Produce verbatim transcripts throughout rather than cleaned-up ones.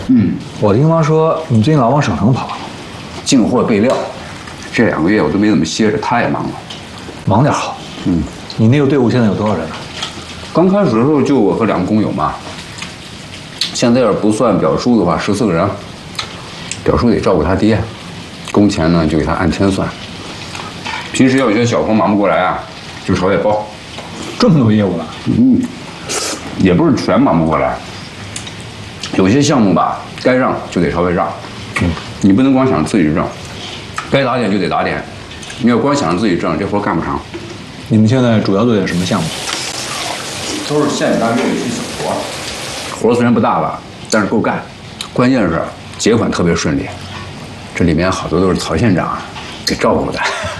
嗯， 我听妈说你最近老往省城跑， 进货备料，这两个月我都没怎么歇着，太忙了。 忙点好。 嗯， 你那个队伍现在有多少人了？ 刚开始的时候就我和两个工友嘛。现在要是不算表叔的话，十四个人。表叔得照顾他爹，工钱呢就给他按天算。平时要有些小活忙不过来啊，就捎带包。 这么多业务了？ 嗯，也不是全忙不过来。有些项目吧，该让就得稍微让。嗯，你不能光想着自己挣，该打点就得打点。你要光想着自己挣，这活干不成。 你们现在主要做点什么项目？ 都是县里大约的一些小活。活虽然不大吧，但是够干。关键是结款特别顺利，这里面好多都是曹县长给照顾的。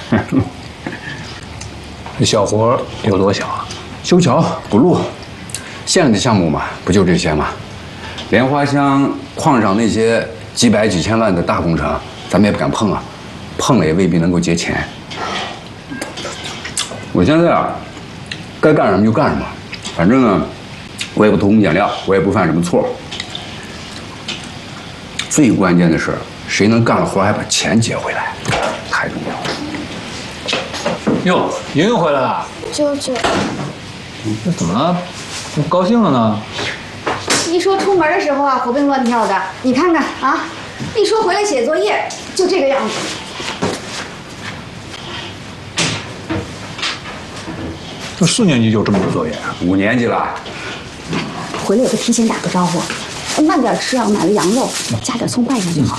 这小活有多小啊？ 修桥、补路，县里的项目嘛，不就这些吗？莲花乡矿上那些几百几千万的大工程，咱们也不敢碰啊，碰了也未必能够结钱。我现在啊，该干什么就干什么，反正呢，我也不偷工减料，我也不犯什么错。最关键的是，谁能干了活还把钱结回来，太重要了。 哟，莹莹回来了。 舅舅， 这怎么了？这么高兴了呢？ 一说出门的时候啊，活蹦乱跳的，你看看啊，一说回来写作业，就这个样子。 这四年级就这么多作业啊？ 五年级了， 回来也不提前打个招呼，慢点吃啊，买了羊肉，加点葱拌上就好。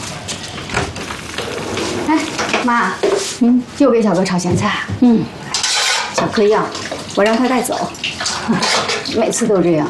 哎，妈，嗯，又给小哥炒咸菜。嗯，小嗑药，我让他带走。每次都这样。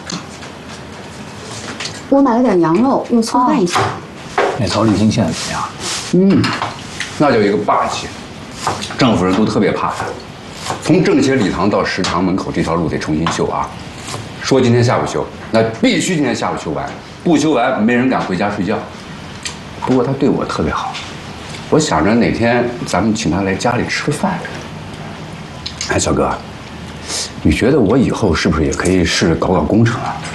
我买了点羊肉，用葱拌一下。 那曹立新现在怎么样？ 嗯，那叫一个霸气，政府人都特别怕他。从政协礼堂到食堂门口这条路得重新修啊，说今天下午修，那必须今天下午修完，不修完没人敢回家睡觉。不过他对我特别好，我想着哪天咱们请他来家里吃个饭。哎，小哥，你觉得我以后是不是也可以试着搞搞工程啊？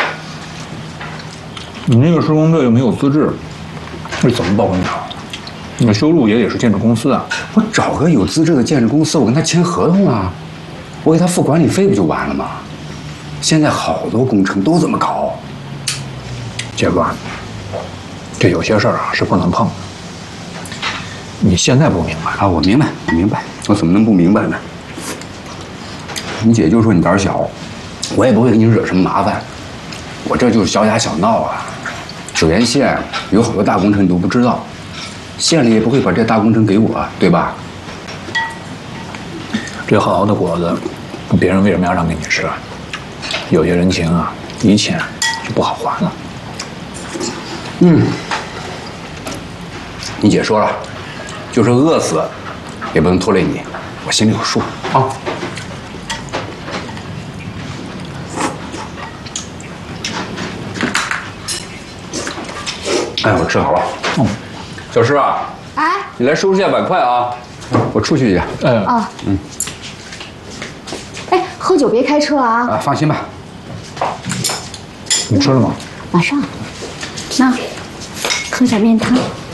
你那个施工队又没有资质，这怎么报工程？你修路也得是建筑公司啊。 我找个有资质的建筑公司，我跟他签合同啊，我给他付管理费不就完了吗？现在好多工程都这么搞。 杰哥，这有些事儿啊是不能碰的。你现在不明白啊？我明白，我明白，我怎么能不明白呢？你姐就说你胆儿小，我也不会给你惹什么麻烦，我这就是小打小闹啊。九原县有好多大工程你都不知道，县里也不会把这大工程给我，对吧？ 这好好的果子，别人为什么要让给你吃？有些人情啊，一欠就不好还了。 嗯，你姐说了，就是饿死也不能拖累你，我心里有数啊。哎，我吃好了。嗯，小诗啊， 哎， 你来收拾下碗筷啊，我出去去。 哎， 啊， 嗯， 哎，喝酒别开车啊。 啊，放心吧。 你吃了吗？ 马上，那喝点面汤。